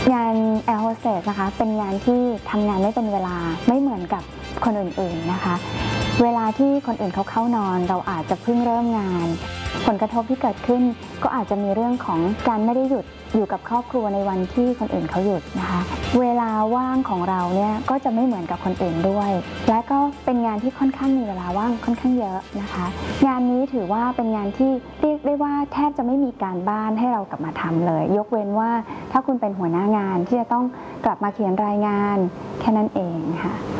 งานแอร์โฮสเตสนะคะเป็นงานที่ทำงานไม่เป็นเวลาไม่เหมือนกับคนอื่นๆนะคะเวลาที่คนอื่นเขาเข้านอนเราอาจจะเพิ่งเริ่มงานผลกระทบที่เกิดขึ้นก็อาจจะมีเรื่องของการไม่ได้หยุดอยู่กับครอบครัวในวันที่คนอื่นเขาหยุดนะคะเวลาว่างของเราเนี่ยก็จะไม่เหมือนกับคนอื่นด้วยและก็เป็นงานที่ค่อนข้างมีเวลาว่างค่อนข้างเยอะนะคะงานนี้ถือว่าเป็นงานที่เรียกได้ว่าแทบจะไม่มีการบ้านให้เรากลับมาทำเลยยกเว้นว่าถ้าคุณเป็นหัวหน้างานที่จะต้องกลับมาเขียนรายงานแค่นั้นเองค่ะ